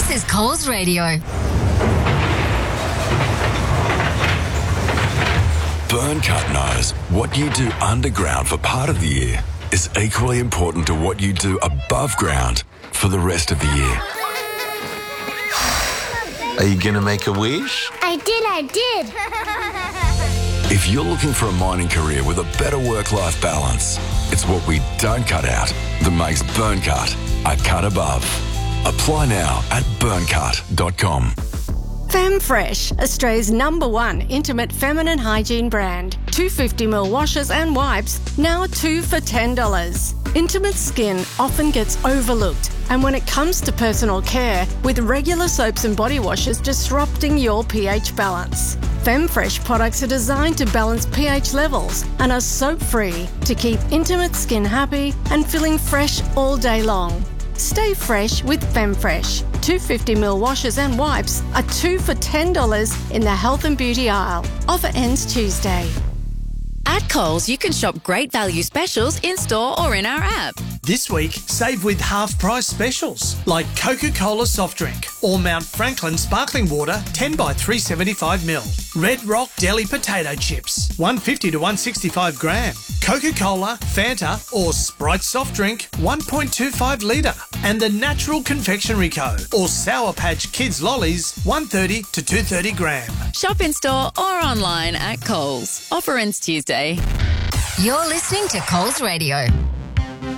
This is Coles Radio. Burncut knows what you do underground for part of the year is equally important to what you do above ground for the rest of the year. Are you going to make a wish? I did. If you're looking for a mining career with a better work-life balance, it's what we don't cut out that makes Burncut a cut above. Apply now at burncut.com. FemFresh, Australia's #1 intimate feminine hygiene brand. 250ml washers and wipes, now 2 for $10. Intimate skin often gets overlooked, and when it comes to personal care, with regular soaps and body washes disrupting your pH balance. FemFresh products are designed to balance pH levels and are soap-free to keep intimate skin happy and feeling fresh all day long. Stay fresh with FemFresh. 250ml washers and wipes are 2 for $10 in the health and beauty aisle. Offer ends Tuesday. At Coles, you can shop great value specials in-store or in our app. This week, save with half-price specials like Coca-Cola soft drink or Mount Franklin sparkling water 10 by 375ml. Red Rock deli potato chips 150 to 165 gram. Coca-Cola, Fanta or Sprite soft drink 1.25 litre. And the Natural Confectionery Co. or Sour Patch Kids lollies 130 to 230 gram. Shop in-store or online at Coles. Offer ends Tuesday. You're listening to Coles Radio.